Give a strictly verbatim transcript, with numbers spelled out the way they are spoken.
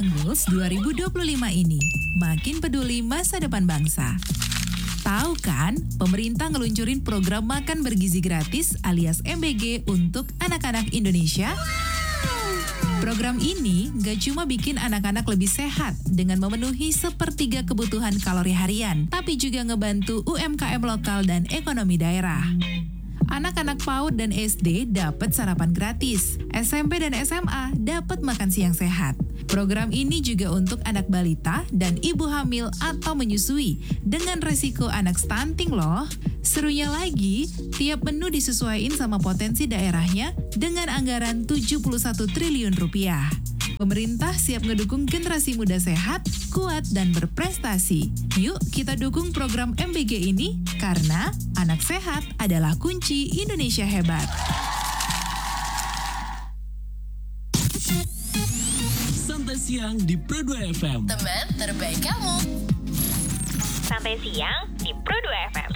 Young Rules dua ribu dua puluh lima ini makin peduli masa depan bangsa. Tahu kan, pemerintah ngeluncurin program makan bergizi gratis alias M B G untuk anak-anak Indonesia? Program ini gak cuma bikin anak-anak lebih sehat dengan memenuhi sepertiga kebutuhan kalori harian, tapi juga ngebantu U M K M lokal dan ekonomi daerah. Anak-anak PAUD dan S D dapat sarapan gratis, S M P dan S M A dapat makan siang sehat. Program ini juga untuk anak balita dan ibu hamil atau menyusui dengan resiko anak stunting loh. Serunya lagi, tiap menu disesuaikan sama potensi daerahnya dengan anggaran tujuh puluh satu triliun rupiah. Pemerintah siap ngedukung generasi muda sehat, kuat, dan berprestasi. Yuk kita dukung program M B G ini karena anak sehat adalah kunci Indonesia hebat. Santai siang di Pro dua F M. Teman terbaik kamu. Santai siang di Pro dua F M.